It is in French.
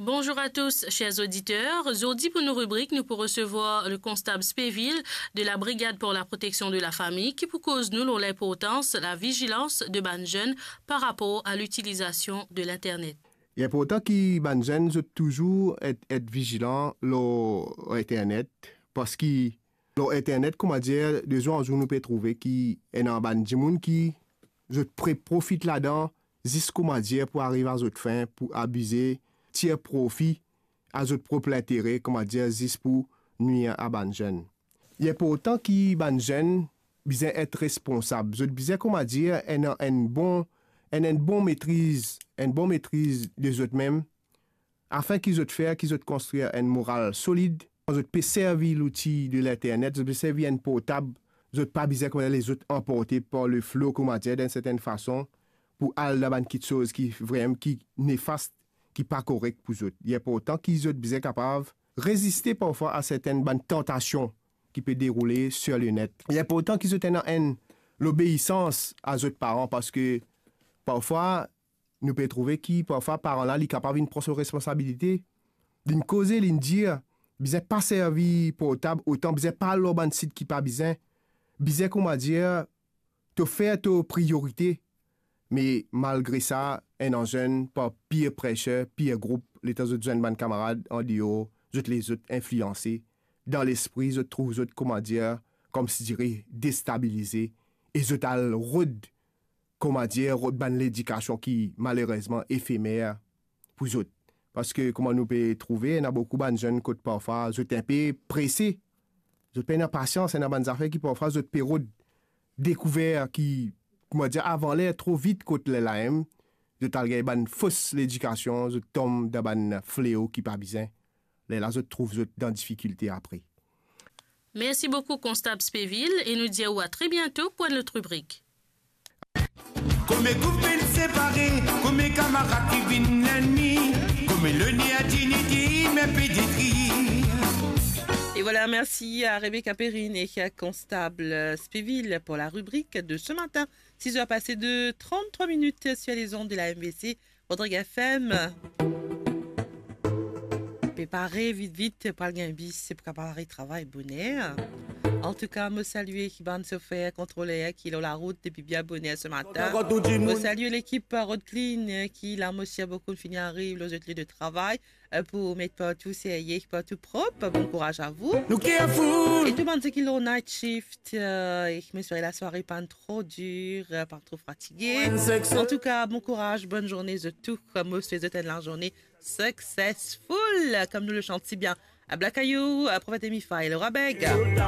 Bonjour à tous, chers auditeurs. Aujourd'hui, pour nos rubriques, nous pourrons recevoir le constable Spéville de la Brigade pour la protection de la famille qui pour cause nous l'importance, la vigilance de ban jeunes par rapport à l'utilisation de l'Internet. Il y a pourtant qui ban jeunes toujours être vigilant l'Internet parce que l'Internet, comment dire, de jour en jour nous peut trouver qui est dans ban de monde qui je profite là-dedans, juste comment dire pour arriver à notre fin, pour abuser tirer profit à notre propre intérêt, comment dire, juste pour nuire à ban jeunes. Il y a pourtant qui ban jeunes besoin être responsable. Je besoin comment dire une bonne maîtrise des autres mêmes afin qu'ils autres faire qu'ils autres construire une morale solide. Je peux servir l'outil de l'internet, je peux servir un portable, je pas besoin comme les autres emportés par le flot comment dire d'une certaine façon pour aller dans une petite chose qui vraiment qui néfaste qui pas correct pour eux. Il y a pourtant qu'ils ont besoin capables résister parfois à certaines bonnes tentations qui peut dérouler sur le net. Il y a pourtant qu'ils ont l'obéissance à leurs parents parce que parfois nous pouvons trouver qui parfois parents là ils capable de prendre ses responsabilités, d'une causer, d'une dire besoin pas servir portable autant besoin pas leur bon site qui pas besoin comment dire te faire tes priorités. Mais malgré ça, un jeune, par pire prêcheur, pire groupe, les autres jeunes camarades en dehors, les autres influencés, dans l'esprit, je trouve comment dire, comme si je dirais, déstabilisés, et je t'ai rod, comment dire, l'éducation qui, malheureusement, éphémère pour eux. Parce que, comment nous pouvons trouver, il y a beaucoup de jeunes qui parfois, je un peu pressés, je pas une patience, il y a des affaires qui parfois, je période découvert qui, comment dire, avant l'air trop vite côté les lames, je t'ai une fausse l'éducation, je tombe dans un fléau qui pas besoin. Là, je trouve dans difficulté après. Merci beaucoup, constable Spéville, et nous disons à très bientôt pour notre rubrique. Comme couples séparés, comme camarades qui viennent l'ennemi, comme le nid à Trinity, mais pédétrie. Et voilà, merci à Rebecca Perrine et à Constable Spéville pour la rubrique de ce matin. 6 heures passées de 33 minutes sur les ondes de la MVC, Rodrigue FM. Préparez vite pour le bis, pour préparer le travail bonheur. En tout cas, me saluer qui va se faire contrôler, qui est dans la route depuis bien bonheur ce matin. Me saluer l'équipe Road Clean qui, là, monsieur, beaucoup de fini arrive, les autres lieux de travail, pour mettre partout sérieux, partout propre. Bon courage à vous. Et tout le monde dit qu'il est au night shift, et je me suis la soirée pas trop dure, pas trop fatiguée. En tout cas, bon courage, bonne journée de tout, comme vous souhaitez la journée successful, comme nous le chantons si bien. À Black Ayou, à Prophète Mifa et le Rabeg.